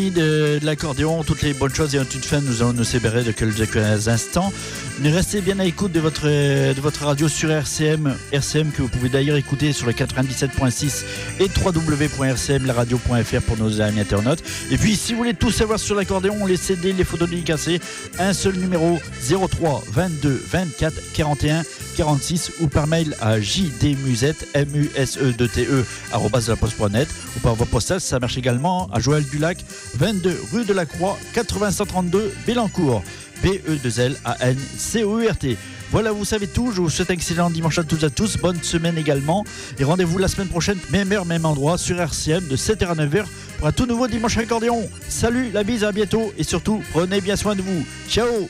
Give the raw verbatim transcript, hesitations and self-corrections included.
De, de l'accordéon, toutes les bonnes choses et en toute fin, nous allons nous séparer de quelques instants. Mais restez bien à l'écoute de votre, de votre radio sur R C M, R C M que vous pouvez d'ailleurs écouter sur le quatre-vingt-dix-sept point six et w w w point r c m la radio point f r pour nos amis internautes. Et puis si vous voulez tout savoir sur l'accordéon, les C D, les photos dédicacées, un seul numéro zéro trois vingt-deux vingt-quatre quarante et un quarante-six ou par mail à jdmusette m u s e d t e arobase de la poste point net ou par voie postale. Ça marche également à Joël Dulac, vingt-deux rue de la Croix, quatre-vingts cent trente-deux Bélancourt, B E deux L A N C O U R T. Voilà, vous savez tout. Je vous souhaite un excellent dimanche à toutes et à tous. Bonne semaine également. Et rendez-vous la semaine prochaine, même heure, même endroit, sur R C M de sept heures à neuf heures pour un tout nouveau dimanche accordéon. Salut, la bise, à bientôt. Et surtout, prenez bien soin de vous. Ciao.